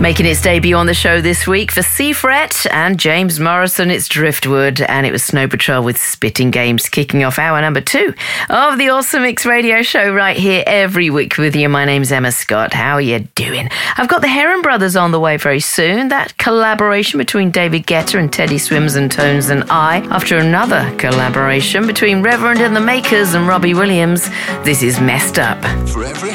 Making its debut on the show this week for Seafret and James Morrison, it's Driftwood, and it was Snow Patrol with Spitting Games kicking off hour number 2 of the Awesome Mix Radio Show right here every week with you. My name's Emma Scott. How are you doing? I've got the Heron Brothers on the way very soon. That collaboration between David Guetta and Teddy Swims and Tones and I, after another collaboration between Reverend and the Makers and Robbie Williams. This is Messed Up. For every